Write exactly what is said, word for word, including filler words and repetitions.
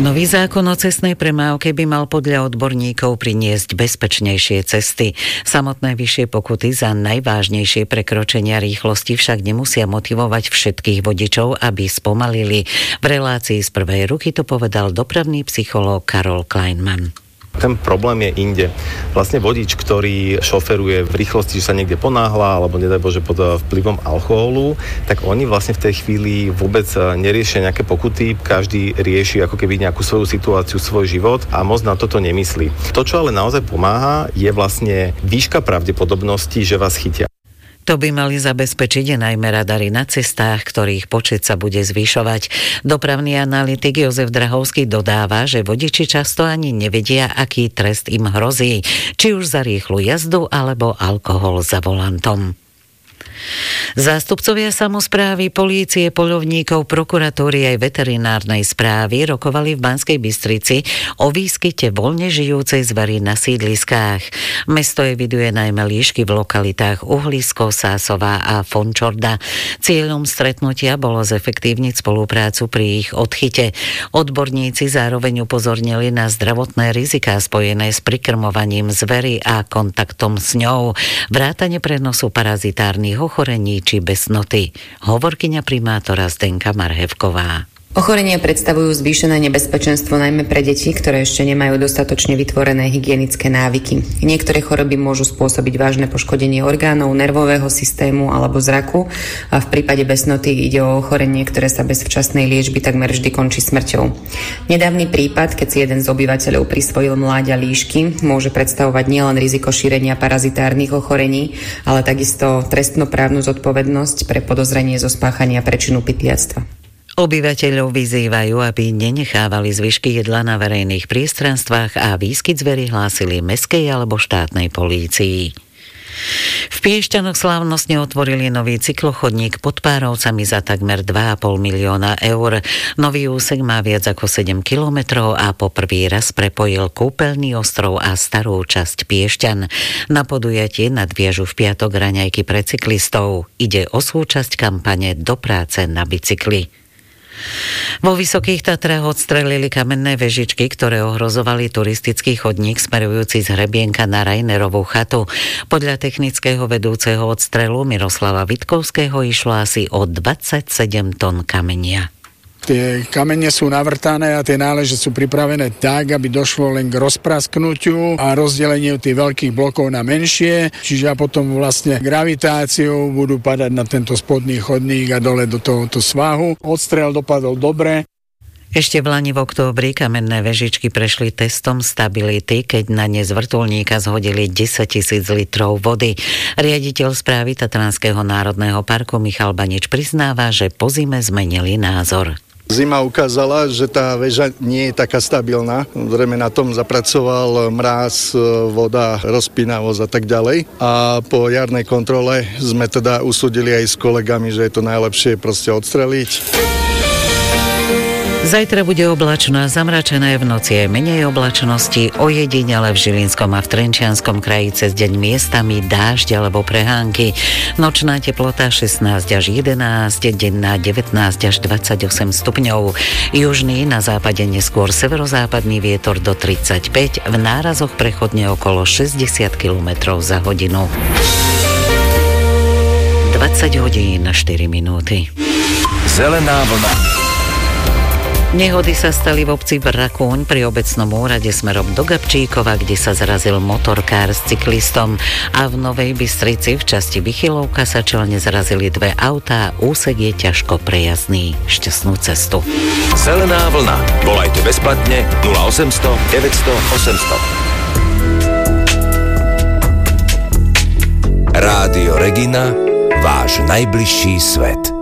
Nový zákon o cestnej premávke by mal podľa odborníkov priniesť bezpečnejšie cesty. Samotné vyššie pokuty za najvážnejšie prekročenia rýchlosti však nemusia motivovať všetkých vodičov, aby spomalili. V relácii z prvej ruky to povedal dopravný psychológ Karol Kleinman. Ten problém je inde. Vlastne vodič, ktorý šoferuje v rýchlosti, že sa niekde ponáhla, alebo nedaj Bože pod vplyvom alkoholu, tak oni vlastne v tej chvíli vôbec neriešia nejaké pokuty. Každý rieši ako keby nejakú svoju situáciu, svoj život a moc na toto nemyslí. To, čo ale naozaj pomáha, je vlastne výška pravdepodobnosti, že vás chytia. To by mali zabezpečiť najmä radary na cestách, ktorých počet sa bude zvyšovať. Dopravný analytik Jozef Drahovský dodáva, že vodiči často ani nevedia, aký trest im hrozí, či už za rýchlu jazdu alebo alkohol za volantom. Zástupcovia samosprávy, polície, poľovníkov, prokuratúry aj veterinárnej správy rokovali v Banskej Bystrici o výskyte voľne žijúcej zvery na sídliskách. Mesto eviduje najmä líšky v lokalitách Uhlisko, Sásová a Fončorda. Cieľom stretnutia bolo zefektívniť spoluprácu pri ich odchyte. Odborníci zároveň upozornili na zdravotné riziká spojené s prikrmovaním zvery a kontaktom s ňou, vrátane prenosu parazitárnych ochorení či besnoty. Hovorkyňa primátora Zdenka Marhevková. Ochorenia predstavujú zvýšené nebezpečenstvo najmä pre deti, ktoré ešte nemajú dostatočne vytvorené hygienické návyky. Niektoré choroby môžu spôsobiť vážne poškodenie orgánov, nervového systému alebo zraku a v prípade besnoty ide o ochorenie, ktoré sa bez včasnej liečby takmer vždy končí smrťou. Nedávny prípad, keď si jeden z obyvateľov prisvojil mláďa líšky, môže predstavovať nielen riziko šírenia parazitárnych ochorení, ale takisto trestnoprávnu zodpovednosť pre podozrenie zo spáchania prečinu pytliactva. Obyvateľov vyzývajú, aby nenechávali zvyšky jedla na verejných priestranstvách a výskyt zvery hlásili mestskej alebo štátnej polícii. V Piešťanoch slávnostne otvorili nový cyklochodník pod Párovcami za takmer dva a pol milióna eur. Nový úsek má viac ako sedem kilometrov a po prvý raz prepojil Kúpeľný ostrov a starú časť Piešťan. Na podujatie nadviažu v piatok raňajky pre cyklistov. Ide o súčasť kampane Do práce na bicykli. Vo Vysokých Tatrách odstrelili kamenné vežičky, ktoré ohrozovali turistický chodník smerujúci z Hrebienka na Rajnerovú chatu. Podľa technického vedúceho odstrelu Miroslava Vitkovského išlo asi o dvadsaťsedem tón kamenia. Tie kamene sú navrtané a tie náleže sú pripravené tak, aby došlo len k rozprasknutiu a rozdeleniu tých veľkých blokov na menšie, čiže a potom vlastne gravitáciou budú padať na tento spodný chodník a dole do tohoto svahu. Odstrel dopadol dobre. Ešte v lani v októbri kamenné vežičky prešli testom stability, keď na ne z vrtuľníka zhodili desaťtisíc litrov vody. Riaditeľ správy Tatranského národného parku Michal Banič priznáva, že po zime zmenili názor. Zima ukázala, že tá väža nie je taká stabilná. Zrejme na tom zapracoval mráz, voda, rozpínavosť a tak ďalej. A po jarnej kontrole sme teda usúdili aj s kolegami, že je to najlepšie proste odstreliť. Zajtra bude oblačno a zamračené, v noci je menej oblačnosti, ojedinele v Žilinskom a v Trenčianskom kraji cez deň miestami dážď alebo prehánky. Nočná teplota šestnásť až jedenásť, denná devätnásť až dvadsaťosem stupňov. Južný, na západe neskôr severozápadný vietor do tridsaťpäť, v nárazoch prechodne okolo šesťdesiat kilometrov za hodinu. dvadsať hodín štyri minúty. Zelená vlna. Nehody sa stali v obci Brakúň pri obecnom úrade smerom do Gabčíkova, kde sa zrazil motorkár s cyklistom, a v Novej Bystrici v časti Vychylovka sa čelne zrazili dve autá, úsek je ťažko prejazdný. Šťastnú cestu. Zelená vlna. Volajte bezplatne nula osemsto deväťsto osemsto. Rádio Regina, váš najbližší svet.